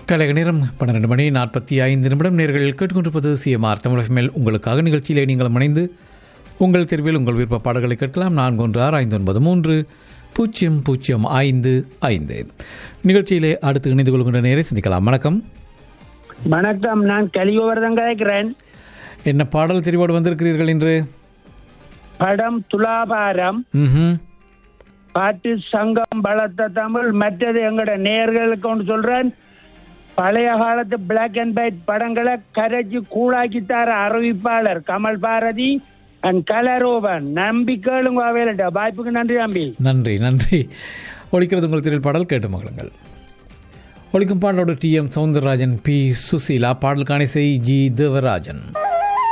கலைக நேரம் 12 மணி 45 நிமிடம். நேர்களில் கேட்டுக்கொண்டிருப்பது சிஎம்ஆர் தமிழ் உங்களுக்காக. நிகழ்ச்சியிலே நீங்கள் இணைந்து உங்கள் தேர்வில் உங்கள் விருப்ப பாடல்களை கேட்கலாம். 416595. நிகழ்ச்சியிலே அடுத்து இணைந்து கொள்கின்ற நேரை சந்திக்கலாம். வணக்கம். வணக்கம், நான் கலியோவர்தன் கலைக்கிறேன். என்ன பாடல் தெரிவோடு வந்திருக்கிறீர்கள் என்று? படம் துலாபாரம், பாட்டு சங்கம் பலத்த தமிழ். மற்றது எங்கட நேயர்களுக்கு ஒன்று சொல்றேன், பழைய காலத்து பிளாக் அண்ட் ஒயிட் படங்களை கரைச்சி கூழாக்கித்தார அறிவிப்பாளர் கமல் பாரதி அண்ட் கலரோவன். நம்பி கேளுங்க அவையிட்ட. வாய்ப்புக்கு நன்றி நம்பி. நன்றி நன்றி. ஒழிக்கிறது உங்கள் திரையில் பாடல் கேட்டு மகளுங்கள். ஒழிக்கும் பாடலோடு TM சௌந்தரராஜன், P. சுசீலா. பாடலுக்கான இசை G. தேவராஜன்.